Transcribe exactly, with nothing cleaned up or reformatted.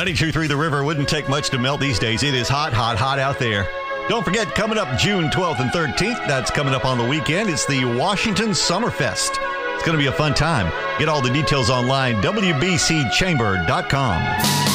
ninety-two point three The River wouldn't take much to melt these days. It is hot, hot, hot out there. Don't forget, coming up June twelfth and thirteenth, that's coming up on the weekend, it's the Washington Summerfest. It's going to be a fun time. Get all the details online, W B C chamber dot com.